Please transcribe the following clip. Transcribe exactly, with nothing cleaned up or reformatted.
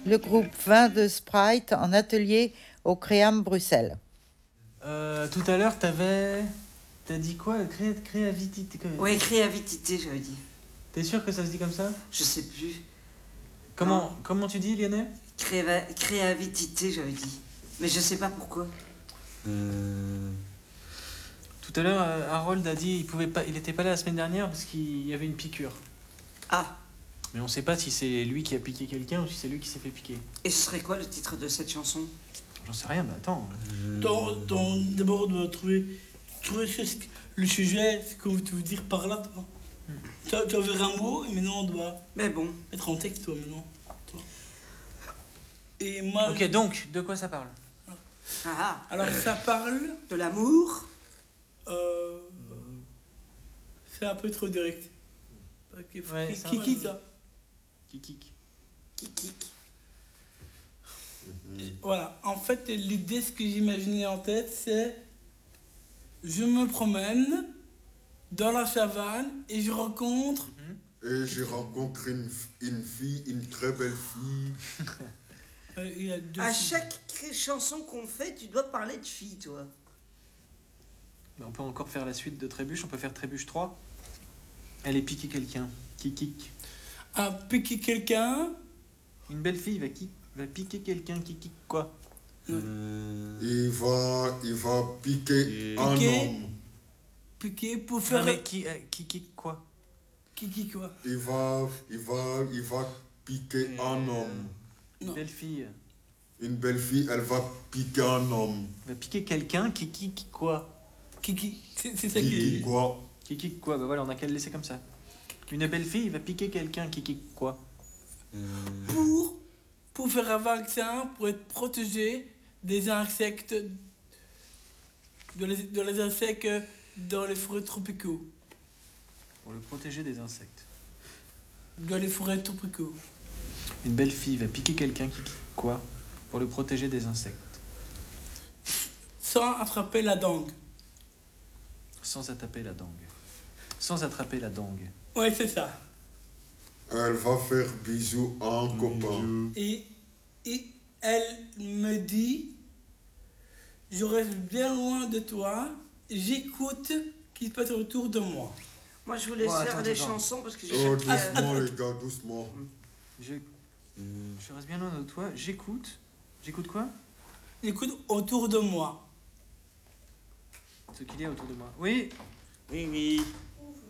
le groupe vin de Sprite en atelier au Créam Bruxelles. Euh, tout à l'heure, t'avais... T'as dit quoi? Cré... Créativité. Oui, créativité, j'avais dit. T'es sûr que ça se dit comme ça? Je sais plus. Comment, comment tu dis, Lionel? Créva... Créativité, j'avais dit. Mais je sais pas pourquoi. Euh... Tout à l'heure, Harold a dit il pouvait pas, il était pas là la semaine dernière parce qu'il y avait une piqûre. Ah. Mais on sait pas si c'est lui qui a piqué quelqu'un ou si c'est lui qui s'est fait piquer. Et ce serait quoi le titre de cette chanson? J'en sais rien, mais attends. Euh... D'abord, on doit trouver, trouver ce, le sujet, ce qu'on veut te dire par là, toi. Hmm. Tu as ouvert un mot, et maintenant on doit mais bon. mettre en texte, toi, maintenant. Toi. Et moi... Ok, donc, de quoi ça parle? Ah, alors, ça parle... De l'amour. Euh... C'est un peu trop direct. Okay. Ouais, qui qui ça? Kiki. Kiki. Voilà, en fait, l'idée, ce que j'imaginais en tête, c'est... Je me promène dans la savane et je rencontre... Et je rencontre une, une fille, une très belle fille. euh, il y a deux à filles. chaque chanson qu'on fait, tu dois parler de fille, toi. On peut encore faire la suite de Trébuche, on peut faire Trébuche trois. Elle est piqué quelqu'un. Qui kick. Ah, piquer quelqu'un. Une belle fille va, qui, va piquer quelqu'un qui kick quoi? euh... Il va, il va piquer Et... un piquer, homme. Piquer pour faire... Non mais qui, euh, qui kick quoi? Qui kick quoi? Il va, il va, il va piquer Et... un homme. Une non. belle fille. Une belle fille, elle va piquer un homme. Elle va piquer quelqu'un qui kick quoi? Qui kick, c'est ça qui qui... Qui quoi? Qui kick quoi? Bah voilà, on a qu'à le laisser comme ça. Une belle fille va piquer quelqu'un qui kick quoi? euh... Pour, pour faire un vaccin, pour être protégé des insectes, de les, de les insectes dans les forêts tropicaux. Pour le protéger des insectes. Dans les forêts tropicaux. Une belle fille va piquer quelqu'un qui kick quoi? Pour le protéger des insectes. Sans attraper la dengue. Sans attraper la dengue. Sans attraper la dengue. Ouais, c'est ça. Elle va faire bisous à un copain. Et, et elle me dit, je reste bien loin de toi, j'écoute ce qui se passe autour de moi. Moi, je voulais oh, faire attends, des attends. chansons parce que j'ai... Oh, doucement, les gars, doucement. Je, euh, je reste bien loin de toi, j'écoute. J'écoute quoi? J'écoute autour de moi. Ce qu'il y a autour de moi. Oui. Oui, oui.